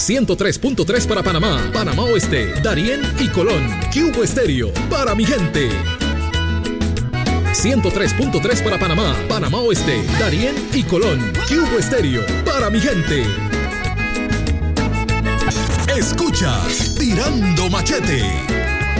103.3 para Panamá, Panamá Oeste, Darién y Colón. Cubo Estéreo, para mi gente. 103.3 para Panamá, Panamá Oeste, Darién y Colón. Cubo Estéreo, para mi gente. Escuchas Tirando Machete.